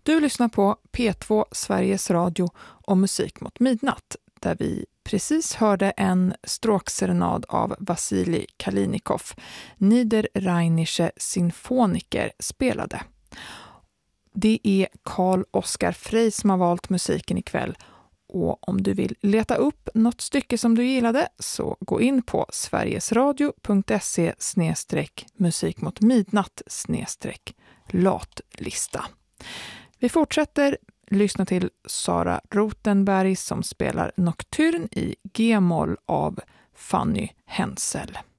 Du lyssnar på P2 Sveriges Radio och Musik mot midnatt, där vi precis hörde en stråkserenad av Vasilij Kalinikov, Niederrheinische Sinfoniker, spelade. Det är Carl Oskar Frey som har valt musiken ikväll, och om du vill leta upp något stycke som du gillade så gå in på sverigesradio.se/musikmotmidnatt/latlista. Vi fortsätter lyssna till Sara Rothenberg som spelar Nocturne i G-moll av Fanny Hensel.